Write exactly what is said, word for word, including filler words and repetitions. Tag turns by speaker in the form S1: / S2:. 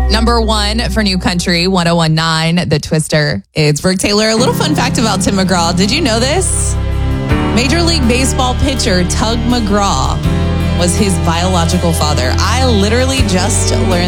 S1: Number one for New Country, one oh one nine, The Twister. It's Brooke Taylor. A little fun fact about Tim McGraw. Did you know this? Major League Baseball pitcher Tug McGraw was his biological father. I literally just learned